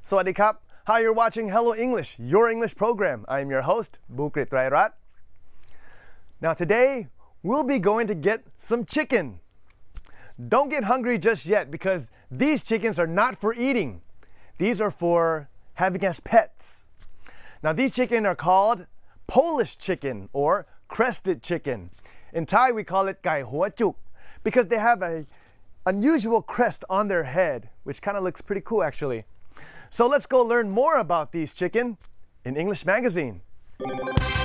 Sawadee Krap. Hi, you're watching Hello English, your English program. I'm your host, Bukrit Rairat. Now today, we'll be going to get some chicken. Don't get hungry just yet because these chickens are not for eating. These are for having as pets. Now these chicken are called Polish chicken or crested chicken. In Thai, we call it Kai Hua Chuk because they have a unusual crest on their head, which kind of looks pretty cool actually. So let's go learn more about these chicken in English Magazine.